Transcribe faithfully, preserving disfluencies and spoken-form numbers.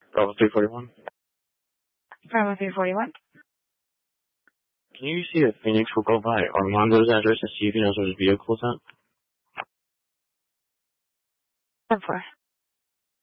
Bravo three forty-one. Bravo three forty-one. Can you see if Phoenix will go by Armando's address and see if he knows where his vehicle is at? ten four.